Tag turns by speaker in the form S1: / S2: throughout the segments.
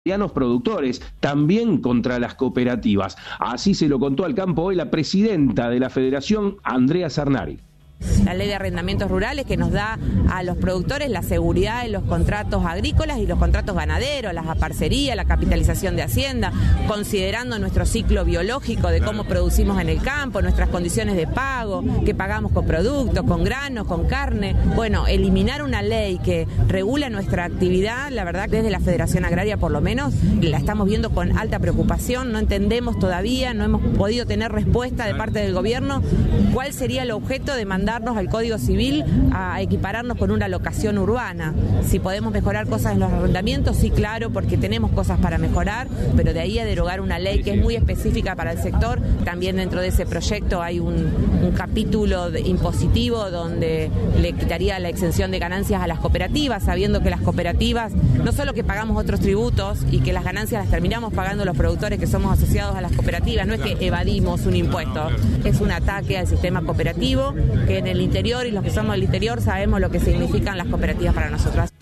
S1: medianos productores, también contra las cooperativas. Así se lo contó al campo hoy la presidenta de la Federación, Andrea Zarnari.
S2: La ley de arrendamientos rurales que nos da a los productores la seguridad en los contratos agrícolas y los contratos ganaderos, las parcerías, la capitalización de hacienda, considerando nuestro ciclo biológico de cómo producimos en el campo, nuestras condiciones de pago, que pagamos con productos, con granos, con carne. Bueno, eliminar una ley que regula nuestra actividad, la verdad que desde la Federación Agraria por lo menos la estamos viendo con alta preocupación, no entendemos todavía, no hemos podido tener respuesta de parte del gobierno cuál sería el objeto de mandar al Código Civil a equipararnos con una locación urbana. Si podemos mejorar cosas en los arrendamientos, sí, claro, porque tenemos cosas para mejorar, pero de ahí a derogar una ley que es muy específica para el sector. También dentro de ese proyecto hay un capítulo impositivo donde le quitaría la exención de ganancias a las cooperativas, sabiendo que las cooperativas, no solo que pagamos otros tributos y que las ganancias las terminamos pagando los productores que somos asociados a las cooperativas, no es que evadimos un impuesto, es un ataque al sistema cooperativo que en el interior, y los que somos del interior sabemos lo que significan las cooperativas para nosotros.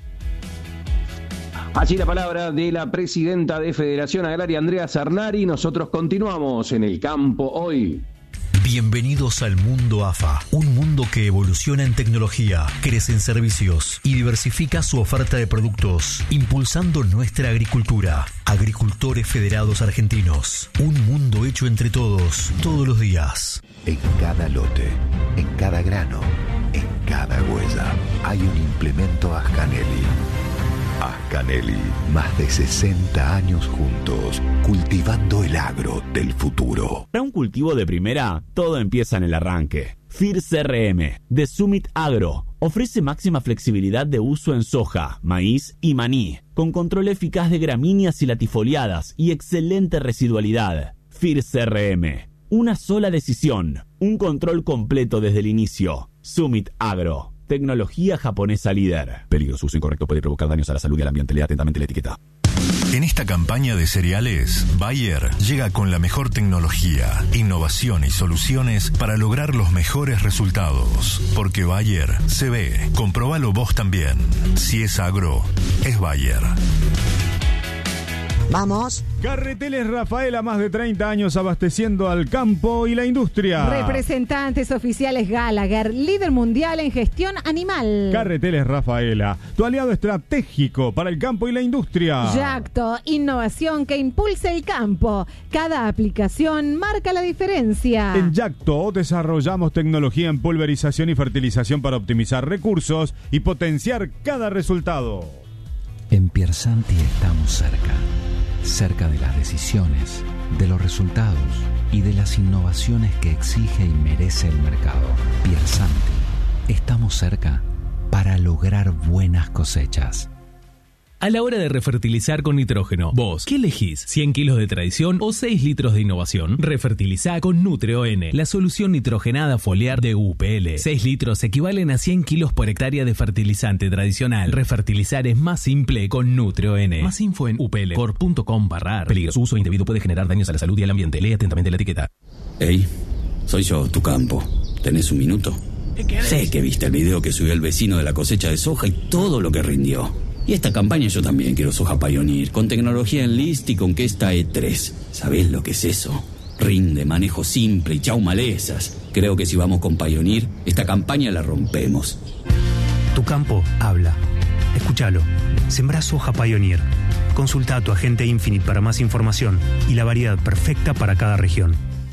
S1: Allí la palabra de la presidenta de Federación Agraria, Andrea Zarnari. Nosotros continuamos en el campo hoy.
S3: Bienvenidos al mundo AFA, un mundo que evoluciona en tecnología, crece en servicios y diversifica su oferta de productos, impulsando nuestra agricultura. Agricultores Federados Argentinos, un mundo hecho entre todos, todos los días.
S4: En cada lote, en cada grano, en cada huella, hay un implemento Ascanelli. Ascanelli, más de 60 años juntos, cultivando el agro del futuro.
S5: Para un cultivo de primera, todo empieza en el arranque. FIR CRM, de Summit Agro, ofrece máxima flexibilidad de uso en soja, maíz y maní, con control eficaz de gramíneas y latifoliadas y excelente residualidad. FIR CRM, una sola decisión, un control completo desde el inicio. Summit Agro. Tecnología japonesa líder. Peligro, su uso incorrecto puede provocar daños a la salud y al ambiente. Lea atentamente la etiqueta.
S3: En esta campaña de cereales, Bayer llega con la mejor tecnología, innovación y soluciones para lograr los mejores resultados. Porque Bayer se ve. Comprobalo vos también. Si es agro, es Bayer.
S6: Vamos.
S7: Carreteles Rafaela, más de 30 años abasteciendo al campo y la industria.
S8: Representantes oficiales Gallagher, líder mundial en gestión animal.
S7: Carreteles Rafaela, tu aliado estratégico para el campo y la industria.
S8: Yacto, innovación que impulsa el campo. Cada aplicación marca la diferencia.
S7: En Yacto desarrollamos tecnología en pulverización y fertilización para optimizar recursos y potenciar cada resultado.
S9: En Piersanti estamos cerca de las decisiones, de los resultados y de las innovaciones que exige y merece el mercado. Piersanti, estamos cerca para lograr buenas cosechas.
S10: A la hora de refertilizar con nitrógeno, vos, ¿qué elegís? ¿100 kilos de tradición o 6 litros de innovación? Refertilizá con Nutreo-N, la solución nitrogenada foliar de UPL. 6 litros equivalen a 100 kilos por hectárea de fertilizante tradicional. Refertilizar es más simple con Nutreo-N. Más info en uplcorp.com/ar. Peligro, su uso indebido puede generar daños a la salud y al ambiente. Lee atentamente la etiqueta.
S11: Hey, soy yo, tu campo. ¿Tenés un minuto? Sé que viste el video que subió el vecino de la cosecha de soja y todo lo que rindió. Y esta campaña yo también quiero soja Pioneer, con tecnología Enlist y con Questa E3. ¿Sabés lo que es eso? Rinde, manejo simple y chau malezas. Creo que si vamos con Pioneer, esta campaña la rompemos.
S12: Tu campo habla. Escúchalo. Sembrá soja Pioneer. Consulta a tu agente Infinite para más información y la variedad perfecta para cada región.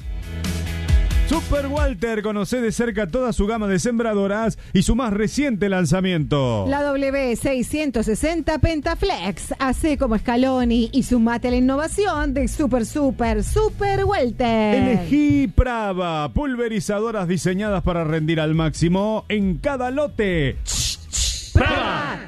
S7: Super Walter, conoce de cerca toda su gama de sembradoras y su más reciente lanzamiento.
S8: La W660 Pentaflex. Hace como Scaloni y sumate a la innovación de Super Walter.
S7: Elegí Prava, pulverizadoras diseñadas para rendir al máximo en cada lote.
S8: ¡Prava!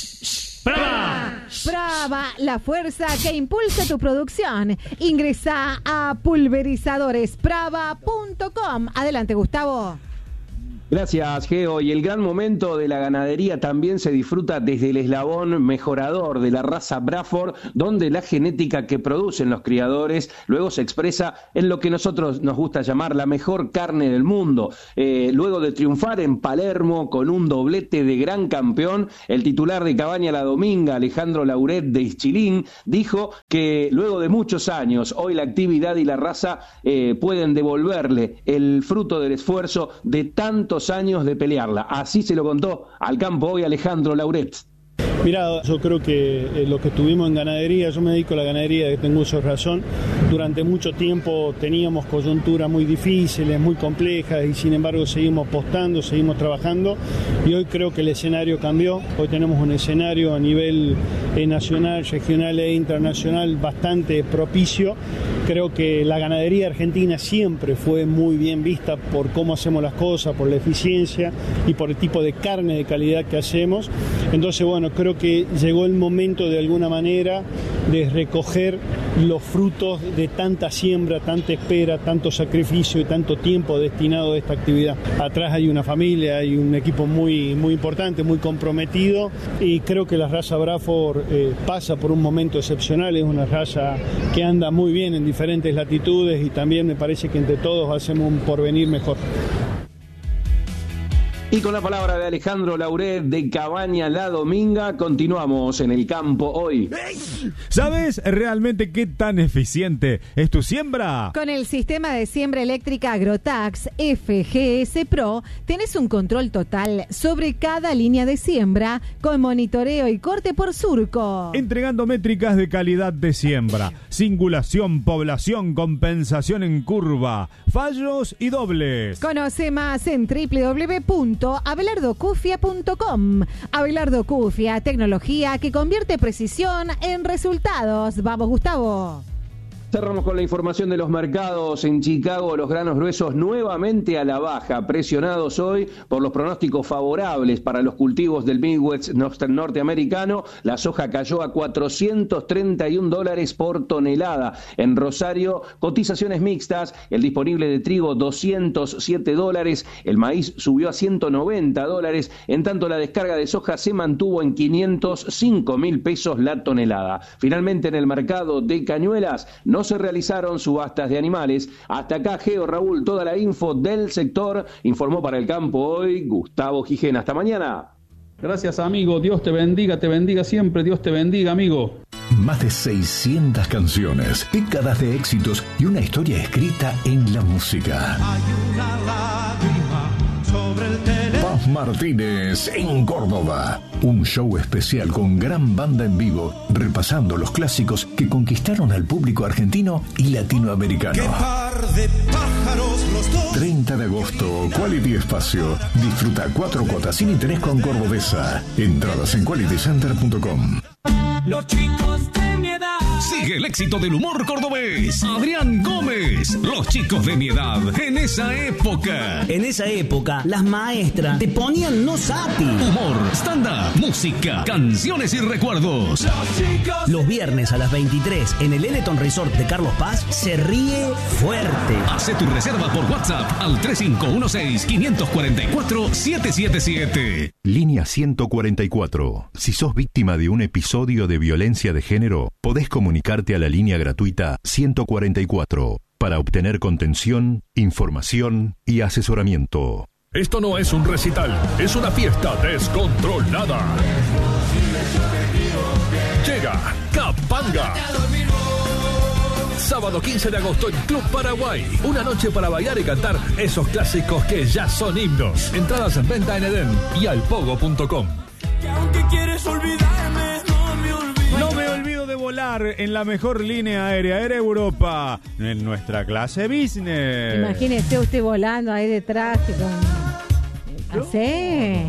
S8: Prava, la fuerza que impulsa tu producción. Ingresa a pulverizadores.prava.com. Adelante, Gustavo.
S1: Gracias, Geo. Y el gran momento de la ganadería también se disfruta desde el eslabón mejorador de la raza Braford, donde la genética que producen los criadores luego se expresa en lo que nosotros nos gusta llamar la mejor carne del mundo. Luego de triunfar en Palermo con un doblete de gran campeón, el titular de Cabaña La Dominga, Alejandro Lauret de Ischilín, dijo que luego de muchos años, hoy la actividad y la raza pueden devolverle el fruto del esfuerzo de tantos años de pelearla. Así se lo contó al campo hoy Alejandro Lauret.
S6: Mirá, yo creo que lo que tuvimos en ganadería, yo me dedico a la ganadería, que tengo uso de razón, durante mucho tiempo teníamos coyunturas muy difíciles, muy complejas y sin embargo seguimos apostando, seguimos trabajando y hoy creo que el escenario cambió, hoy tenemos un escenario a nivel nacional, regional e internacional bastante propicio. Creo que la ganadería argentina siempre fue muy bien vista por cómo hacemos las cosas, por la eficiencia y por el tipo de carne de calidad que hacemos. Entonces, bueno, creo que llegó el momento de alguna manera de recoger los frutos de tanta siembra, tanta espera, tanto sacrificio y tanto tiempo destinado a esta actividad. Atrás hay una familia, hay un equipo muy importante, muy comprometido y creo que la raza Braford pasa por un momento excepcional, es una raza que anda muy bien en diferentes latitudes y también me parece que entre todos hacemos un porvenir mejor.
S1: Y con la palabra de Alejandro Lauret de Cabaña La Dominga, continuamos en el campo hoy.
S7: ¿Sabes realmente qué tan eficiente es tu siembra?
S8: Con el sistema de siembra eléctrica Agrotax FGS Pro, tenés un control total sobre cada línea de siembra con monitoreo y corte por surco.
S7: Entregando métricas de calidad de siembra, singulación, población, compensación en curva, fallos y dobles.
S8: Conoce más en www.abelardocufia.com. Abelardo Cufia, tecnología que convierte precisión en resultados. Vamos, Gustavo.
S1: Cerramos con la información de los mercados. En Chicago, los granos gruesos nuevamente a la baja, presionados hoy por los pronósticos favorables para los cultivos del Midwest norteamericano. La soja cayó a $431 por tonelada. En Rosario, cotizaciones mixtas. El disponible de trigo, $207. El maíz subió a $190. En tanto, la descarga de soja se mantuvo en 505.000 pesos la tonelada. Finalmente, en el mercado de cañuelas, no se realizaron subastas de animales. Hasta acá, Geo, Raúl, toda la info del sector. Informó para el campo hoy Gustavo Gijena. Hasta mañana.
S13: Gracias, amigo. Dios te bendiga siempre. Dios te bendiga, amigo.
S4: Más de 600 canciones, décadas de éxitos y una historia escrita en la música.
S14: Hay una lágrima sobre el teléfono.
S4: Paz Martínez en Córdoba. Un show especial con gran banda en vivo, repasando los clásicos que conquistaron al público argentino y latinoamericano.
S14: ¡Qué par de pájaros los dos!
S4: 30 de agosto, Quality Espacio. Disfruta 4 cuotas sin interés con Cordobesa. Entradas en qualitycenter.com.
S14: Los chicos de mi edad.
S15: Sigue el éxito del humor cordobés. Adrián Gómez. Los chicos de mi edad. En esa época.
S16: En esa época, las maestras te ponían no sati.
S15: Humor, stand-up, música, canciones y recuerdos.
S16: Los viernes a las 23 en el Eleton Resort de Carlos Paz se ríe fuerte.
S15: Hace tu reserva por WhatsApp al 3516-544-777.
S4: Línea 144. Si sos víctima de un episodio de violencia de género, podés comunicarte a la línea gratuita 144 para obtener contención, información y asesoramiento.
S17: Esto no es un recital, es una fiesta descontrolada. Llega Capanga. Sábado 15 de agosto en Club Paraguay. Una noche para bailar y cantar esos clásicos que ya son himnos. Entradas en venta en Edén y alpogo.com.
S14: Aunque quieres olvidarme,
S7: no me olvido de volar en la mejor línea aérea Europa, en nuestra clase business.
S8: Imagínese usted volando ahí detrás. ¿Sí?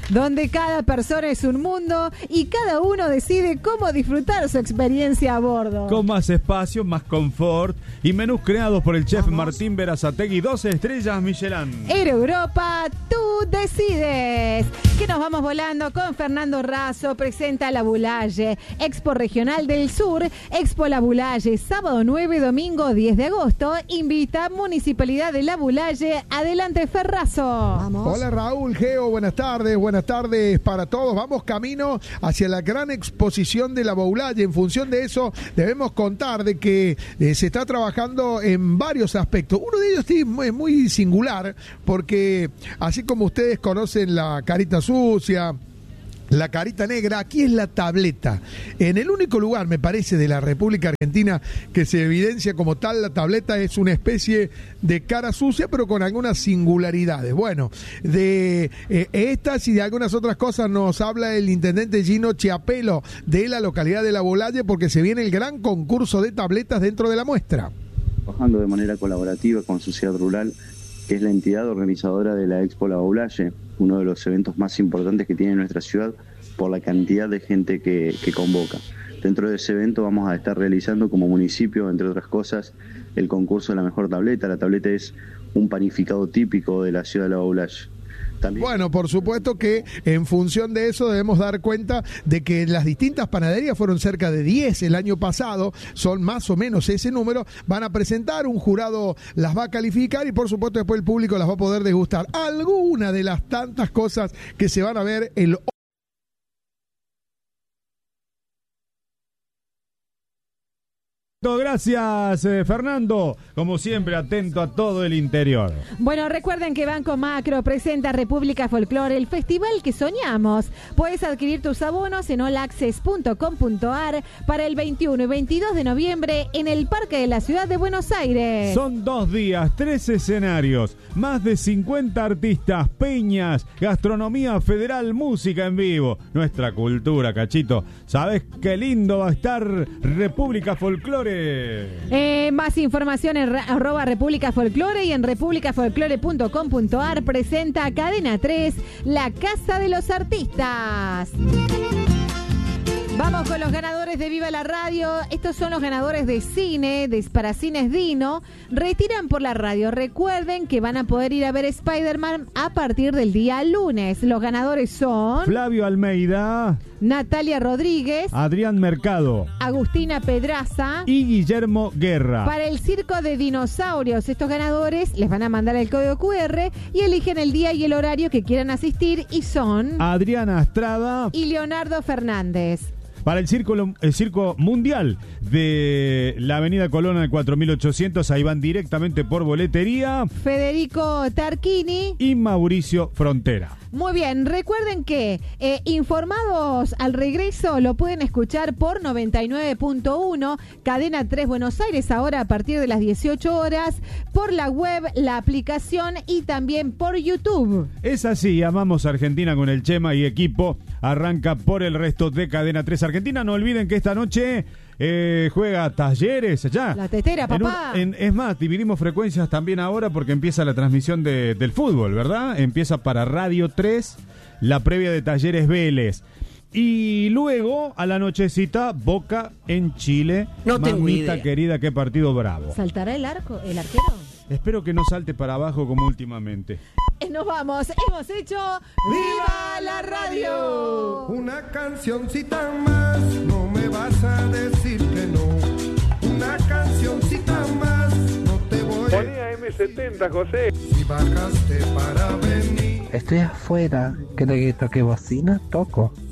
S8: donde cada persona es un mundo y cada uno decide cómo disfrutar su experiencia a bordo.
S7: Con más espacio, más confort y menús creados por el chef Martín Berazategui, 12 estrellas Michelin.
S8: Air Europa, tú decides. Que nos vamos volando con Fernando Razo, presenta La Boulaye, Expo Regional del Sur, Expo La Boulaye, sábado 9, domingo 10 de agosto, invita Municipalidad de La Boulaye. Adelante, Ferrazo.
S18: Vamos. Hola Raúl, Geo, buenas tardes para todos. Vamos camino hacia la gran exposición de La Boulaye. En función de eso, debemos contar de que se está trabajando en varios aspectos. Uno de ellos es muy singular, porque así como ustedes conocen la carita sucia, la carita negra, aquí es la tableta. En el único lugar, me parece, de la República Argentina que se evidencia como tal, la tableta es una especie de cara sucia, pero con algunas singularidades. Bueno, de estas y de algunas otras cosas nos habla el intendente Gino Chiapello de la localidad de La Boulaye, porque se viene el gran concurso de tabletas dentro de la muestra.
S19: Trabajando de manera colaborativa con Sociedad Rural, que es la entidad organizadora de la Expo La Boulaye, uno de los eventos más importantes que tiene nuestra ciudad por la cantidad de gente que convoca. Dentro de ese evento vamos a estar realizando como municipio, entre otras cosas, el concurso de la mejor tableta. La tableta es un panificado típico de la ciudad de La Boulaye. También.
S18: Bueno, por supuesto que en función de eso debemos dar cuenta de que las distintas panaderías, fueron cerca de 10 el año pasado, son más o menos ese número, van a presentar, un jurado las va a calificar y por supuesto después el público las va a poder degustar. Alguna de las tantas cosas que se van a ver el
S7: Gracias, Fernando. Como siempre, atento a todo el interior.
S8: Bueno, recuerden que Banco Macro presenta República Folklore, el festival que soñamos. Puedes adquirir tus abonos en allaccess.com.ar para el 21 y 22 de noviembre en el Parque de la Ciudad de Buenos Aires.
S7: Son 2 días, 3 escenarios, más de 50 artistas, peñas, gastronomía federal, música en vivo. Nuestra cultura, Cachito. ¿Sabes qué lindo va a estar República Folklore?
S8: Más información en @República Folklore y en republicafolklore.com.ar. Presenta Cadena 3, la Casa de los Artistas. Vamos con los ganadores de Viva la Radio. Estos son los ganadores de cine, para Cines Dino. Retiran por la radio. Recuerden que van a poder ir a ver Spider-Man a partir del día lunes. Los ganadores son
S7: Flavio Almeida,
S8: Natalia Rodríguez,
S7: Adrián Mercado,
S8: Agustina Pedraza
S7: y Guillermo Guerra.
S8: Para el Circo de Dinosaurios, estos ganadores les van a mandar el código QR y eligen el día y el horario que quieran asistir y son
S7: Adriana Estrada
S8: y Leonardo Fernández.
S7: Para el Circo Mundial de la Avenida Colón al 4800, ahí van directamente por boletería
S8: Federico Tarquini
S7: y Mauricio Frontera.
S8: Muy bien, recuerden que Informados al regreso lo pueden escuchar por 99.1, Cadena 3 Buenos Aires, ahora a partir de las 18 horas, por la web, la aplicación y también por YouTube.
S7: Es así, amamos Argentina con el Chema y equipo, arranca por el resto de Cadena 3 Argentina. No olviden que esta noche juega Talleres allá.
S8: La tetera, papá.
S7: Es más, dividimos frecuencias también ahora porque empieza la transmisión del fútbol, ¿verdad? Empieza para Radio 3 la previa de Talleres Vélez. Y luego, a la nochecita, Boca en Chile.
S16: No tengo idea.
S7: Querida, qué partido bravo.
S8: ¿Saltará el arquero?
S7: Espero que no salte para abajo como últimamente.
S8: Nos vamos, hemos hecho ¡Viva la Radio!
S14: Una cancioncita más, no me vas a decir que no. Una cancioncita más, no te voy a...
S20: Ponía M70, José.
S14: Si bajaste para venir.
S21: Estoy afuera, ¿querés que toque bocina? Toco.